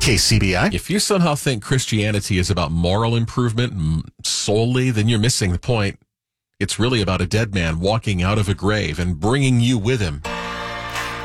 KCBI. If you somehow think Christianity is about moral improvement solely, then you're missing the point. It's really about a dead man walking out of a grave and bringing you with him.